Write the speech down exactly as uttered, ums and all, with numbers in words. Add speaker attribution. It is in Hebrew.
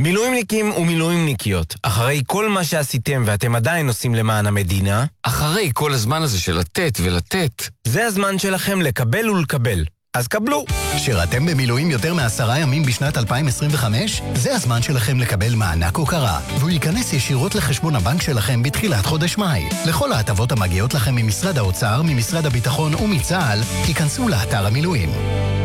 Speaker 1: מילואימניקים ומילואימניקיות, אחרי כל מה שעשיתם ואתם עדיין עושים למען המדינה,
Speaker 2: אחרי כל הזמן הזה של לתת ולתת,
Speaker 1: זה הזמן שלכם לקבל ולקבל. אז קבלו.
Speaker 3: שירתם במילואים יותר מעשרה ימים בשנת אלפיים עשרים וחמש? זה הזמן שלכם לקבל מענק הוקרה, והוא ייכנס ישירות לחשבון הבנק שלכם בתחילת חודש מאי. לכל ההטבות המגיעות לכם ממשרד האוצר, ממשרד הביטחון ומצה"ל, תיכנסו לאתר המילואים.